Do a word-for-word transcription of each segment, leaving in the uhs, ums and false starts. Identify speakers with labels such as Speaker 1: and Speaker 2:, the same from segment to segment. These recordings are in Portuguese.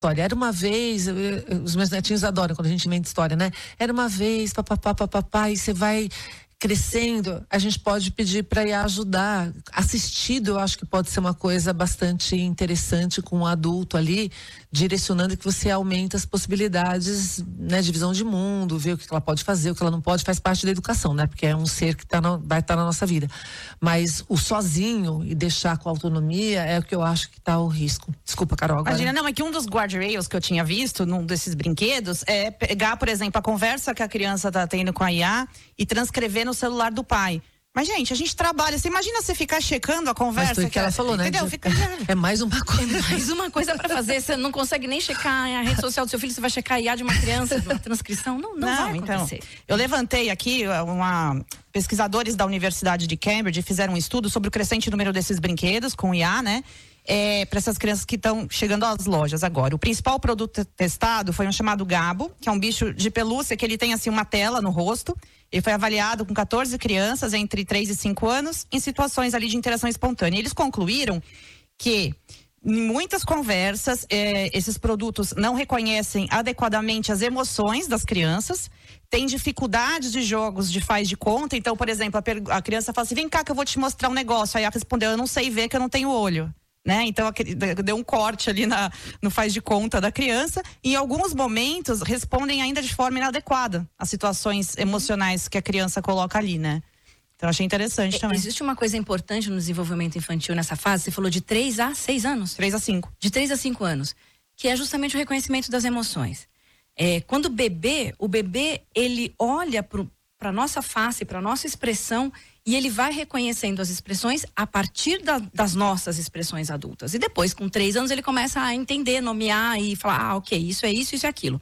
Speaker 1: história. Era uma vez, eu, eu, os meus netinhos adoram quando a gente inventa história, né? Era uma vez, papapá, papapá, e você vai crescendo, a gente pode pedir para ir ajudar. Assistido, eu acho que pode ser uma coisa bastante interessante com um adulto ali, direcionando que você aumenta as possibilidades, né, de visão de mundo, ver o que ela pode fazer, o que ela não pode, faz parte da educação, né? Porque é um ser que tá na, vai estar tá na nossa vida. Mas o sozinho e deixar com autonomia é o que eu acho que tá o risco. Desculpa, Carol. Agora.
Speaker 2: Imagina, não, é que um dos guardrails que eu tinha visto num desses brinquedos é pegar, por exemplo, a conversa que a criança tá tendo com a I A e transcrever no celular do pai. Mas, gente, a gente trabalha. Você imagina você ficar checando a conversa?
Speaker 1: Mas foi o que, que ela falou, né?
Speaker 2: Entendeu?
Speaker 1: De...
Speaker 2: Fica...
Speaker 1: É mais uma coisa.
Speaker 3: É mais uma coisa pra fazer. Você não consegue nem checar a rede social do seu filho, você vai checar a I A de uma criança, de uma transcrição. Não, não, não vai acontecer.
Speaker 2: Então, eu levantei aqui uma... Pesquisadores da Universidade de Cambridge fizeram um estudo sobre o crescente número desses brinquedos com I A, né? É, para essas crianças que estão chegando às lojas agora. O principal produto testado foi um chamado Gabo, que é um bicho de pelúcia que ele tem assim uma tela no rosto. Ele foi avaliado com quatorze crianças entre três e cinco anos em situações ali de interação espontânea. Eles concluíram que em muitas conversas eh, esses produtos não reconhecem adequadamente as emoções das crianças, tem dificuldades de jogos de faz de conta. Então, por exemplo, a, a criança fala assim, vem cá que eu vou te mostrar um negócio. Aí ela respondeu, eu não sei ver que eu não tenho olho. Né? Então deu um corte ali na, no faz de conta da criança e em alguns momentos respondem ainda de forma inadequada às situações emocionais que a criança coloca ali, né? Então achei interessante também.
Speaker 3: Existe uma coisa importante no desenvolvimento infantil nessa fase, você falou de três a seis anos?
Speaker 2: três a cinco.
Speaker 3: De três a cinco anos, que é justamente o reconhecimento das emoções. É, quando o bebê, o bebê ele olha para a nossa face, para a nossa expressão e ele vai reconhecendo as expressões a partir da, das nossas expressões adultas. E depois, com três anos, ele começa a entender, nomear e falar, ah, ok, isso é isso, isso é aquilo.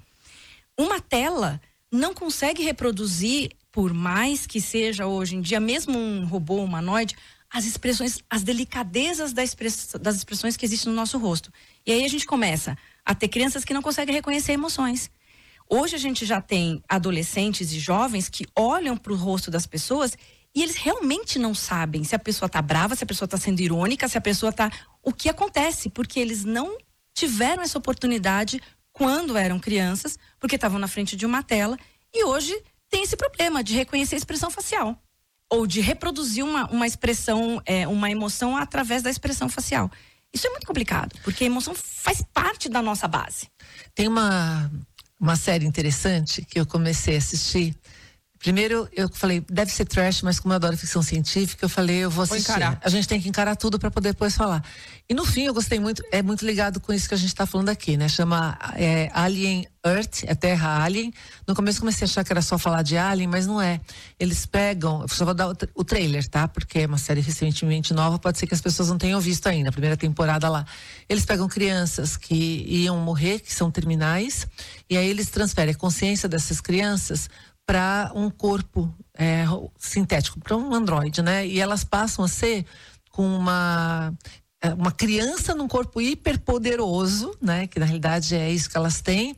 Speaker 3: Uma tela não consegue reproduzir, por mais que seja hoje em dia, mesmo um robô humanoide, as expressões, as delicadezas da express, das expressões que existem no nosso rosto. E aí a gente começa a ter crianças que não conseguem reconhecer emoções. Hoje a gente já tem adolescentes e jovens que olham para o rosto das pessoas e eles realmente não sabem se a pessoa está brava, se a pessoa está sendo irônica, se a pessoa está... O que acontece? Porque eles não tiveram essa oportunidade quando eram crianças, porque estavam na frente de uma tela e hoje tem esse problema de reconhecer a expressão facial ou de reproduzir uma, uma expressão, é, uma emoção através da expressão facial. Isso é muito complicado, porque a emoção faz parte da nossa base.
Speaker 1: Tem uma, uma série interessante que eu comecei a assistir. Primeiro, eu falei, deve ser trash, mas como eu adoro ficção científica, eu falei, eu vou assistir. A gente tem que encarar tudo para poder depois falar. E no fim, eu gostei muito, é muito ligado com isso que a gente está falando aqui, né? Chama é, Alien Earth, é Terra Alien. No começo comecei a achar que era só falar de Alien, mas não é. Eles pegam, eu só vou dar o, o trailer, tá? Porque é uma série recentemente nova, pode ser que as pessoas não tenham visto ainda, a primeira temporada lá. Eles pegam crianças que iam morrer, que são terminais, e aí eles transferem a consciência dessas crianças para um corpo é, sintético, para um androide, né? E elas passam a ser com uma, uma criança num corpo hiperpoderoso, né? Que na realidade é isso que elas têm.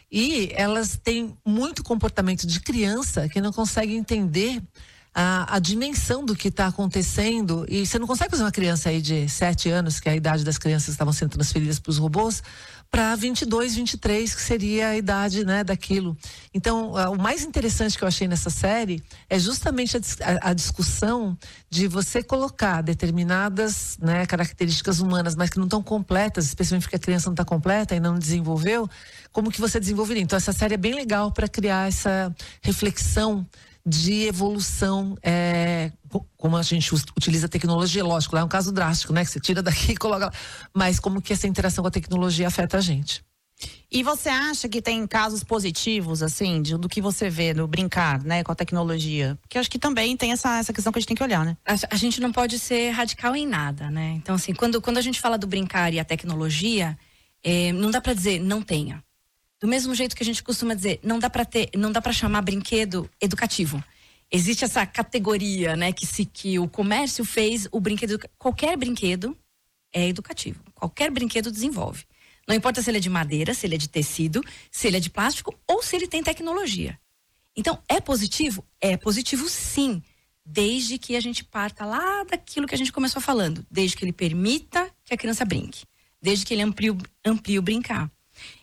Speaker 1: E elas têm muito comportamento de criança que não consegue entender a, a dimensão do que está acontecendo. E você não consegue fazer uma criança aí de sete anos, que é a idade das crianças que estavam sendo transferidas para os robôs, para vinte e dois, vinte e três, que seria a idade, né, daquilo. Então, uh, o mais interessante que eu achei nessa série é justamente a, a, a discussão de você colocar determinadas, né, características humanas, mas que não estão completas, especialmente porque a criança não está completa e não desenvolveu, como que você desenvolveria. Então, essa série é bem legal para criar essa reflexão de evolução, é, como a gente utiliza a tecnologia, lógico, lá é um caso drástico, né? Que você tira daqui e coloca lá. Mas como que essa interação com a tecnologia afeta a gente.
Speaker 2: E você acha que tem casos positivos, assim, de, do que você vê no brincar, né, com a tecnologia? Porque eu acho que também tem essa, essa questão que a gente tem que olhar, né?
Speaker 3: A, a gente não pode ser radical em nada, né? Então, assim, quando, quando a gente fala do brincar e a tecnologia, é, não dá pra dizer não tenha. Do mesmo jeito que a gente costuma dizer, não dá para ter, não dá para chamar brinquedo educativo. Existe essa categoria, né, que se que o comércio fez o brinquedo, qualquer brinquedo é educativo. Qualquer brinquedo desenvolve. Não importa se ele é de madeira, se ele é de tecido, se ele é de plástico ou se ele tem tecnologia. Então, é positivo? É positivo sim, desde que a gente parta lá daquilo que a gente começou falando, desde que ele permita que a criança brinque, desde que ele amplie, amplie o brincar.